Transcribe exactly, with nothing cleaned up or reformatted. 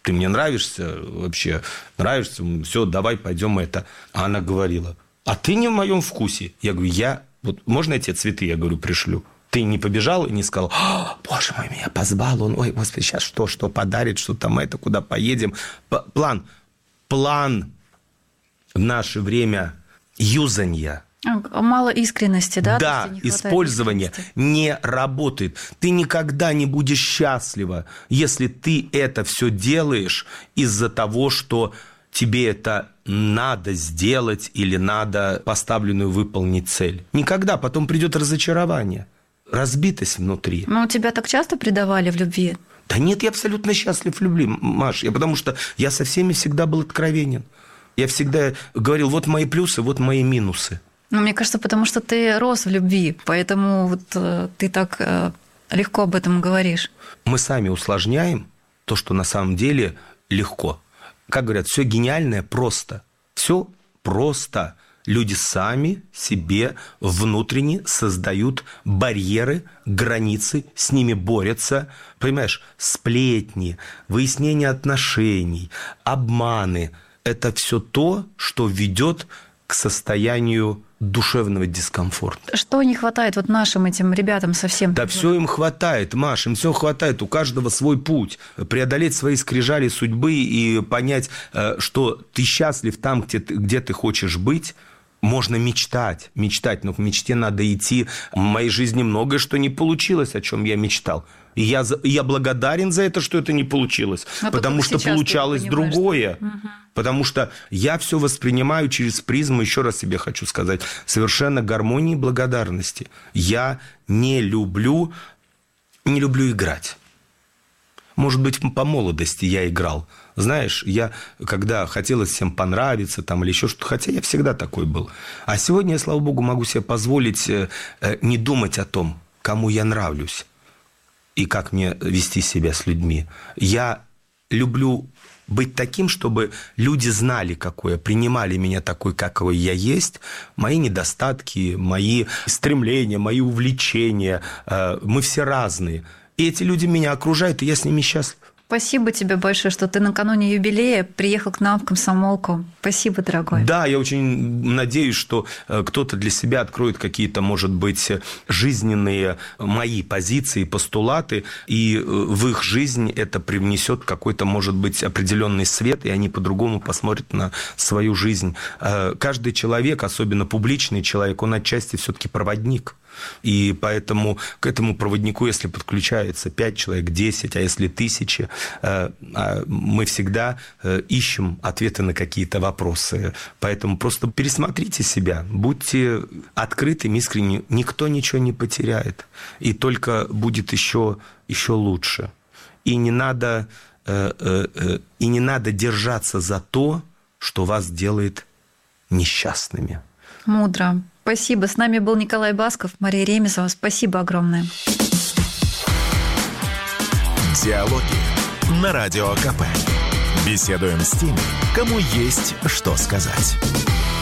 ты мне нравишься вообще, нравишься, все, давай пойдем это. А она говорила, а ты не в моем вкусе. Я говорю, я, вот можно я тебе цветы, я говорю, пришлю? Ты не побежал и не сказал, боже мой, меня позвал он, ой, господи, сейчас что, что подарит, что там это, куда поедем. П- план, план в наше время юзанья. Мало искренности, да? Да, использование не работает. Ты никогда не будешь счастлива, если ты это все делаешь из-за того, что тебе это надо сделать или надо поставленную выполнить цель. Никогда. Потом придет разочарование, разбитость внутри. Но тебя так часто предавали в любви? Да нет, я абсолютно счастлив в любви, Маш. Я, потому что я со всеми всегда был откровенен. Я всегда говорил, вот мои плюсы, вот мои минусы. Ну, мне кажется, потому что ты рос в любви, поэтому вот э, ты так э, легко об этом говоришь. Мы сами усложняем то, что на самом деле легко. Как говорят, все гениальное просто. Все просто. Люди сами себе внутренне создают барьеры, границы, с ними борются. Понимаешь, сплетни, выяснение отношений, обманы – это все то, что ведет к состоянию душевного дискомфорта. Что не хватает вот нашим этим ребятам совсем? Да все им хватает, Маш, им все хватает. У каждого свой путь. Преодолеть свои скрижали судьбы и понять, что ты счастлив там, где ты, где ты хочешь быть. Можно мечтать, мечтать, но к мечте надо идти. В моей жизни многое, что не получилось, о чем я мечтал. И я, я благодарен за это, что это не получилось. А потому что получалось другое. Что... Угу. Потому что я все воспринимаю через призму, еще раз себе хочу сказать, совершенно гармонии и благодарности. Я не люблю, не люблю играть. Может быть, по молодости я играл. Знаешь, я, когда хотелось всем понравиться там, или еще что-то, хотя я всегда такой был. А сегодня я, слава богу, могу себе позволить э, э, не думать о том, кому я нравлюсь и как мне вести себя с людьми. Я люблю быть таким, чтобы люди знали, какой я, принимали меня такой, какой я есть, мои недостатки, мои стремления, мои увлечения. Э, мы все разные. И эти люди меня окружают, и я с ними счастлив. Спасибо тебе большое, что ты накануне юбилея приехал к нам в комсомолку. Спасибо, дорогой. Да, я очень надеюсь, что кто-то для себя откроет какие-то, может быть, жизненные мои позиции, постулаты, и в их жизнь это привнесет какой-то, может быть, определенный свет, и они по-другому посмотрят на свою жизнь. Каждый человек, особенно публичный человек, он отчасти все-таки проводник. И поэтому к этому проводнику, если подключается пять человек, десять, а если тысячи, мы всегда ищем ответы на какие-то вопросы. Поэтому просто пересмотрите себя, будьте открытыми, искренними, никто ничего не потеряет. И только будет еще, еще лучше. И не надо, и не надо держаться за то, что вас делает несчастными. Мудро. Спасибо. С нами был Николай Басков, Мария Ремезова. Спасибо огромное. Диалоги на Радио КП. Беседуем с теми, кому есть что сказать.